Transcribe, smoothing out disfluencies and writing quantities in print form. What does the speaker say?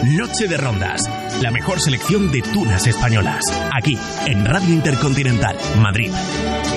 Noche de Rondas, la mejor selección de tunas españolas, aquí en Radio Intercontinental, Madrid.